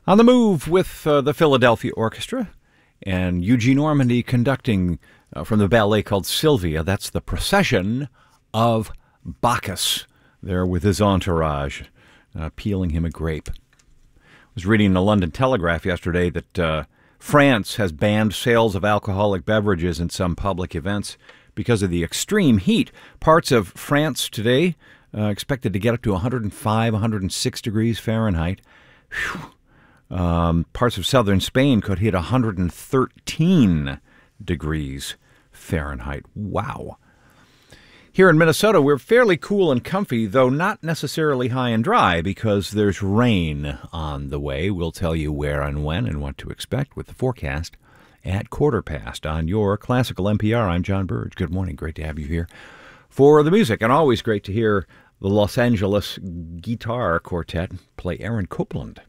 On the Move with the Philadelphia Orchestra and Eugene Ormandy conducting from the ballet called Sylvia. That's the procession of Bacchus there with his entourage, peeling him a grape. I was reading in the London Telegraph yesterday that France has banned sales of alcoholic beverages in some public events because of the extreme heat. Parts of France today expected to get up to 105, 106 degrees Fahrenheit. Whew. Parts of southern Spain could hit 113 degrees Fahrenheit. Wow. Here in Minnesota, we're fairly cool and comfy, though not necessarily high and dry, because there's rain on the way. We'll tell you where and when and what to expect with the forecast at 1:15 on your Classical NPR. I'm John Burge. Good morning. Great to have you here for the music, and always great to hear the Los Angeles Guitar Quartet play Aaron Copland.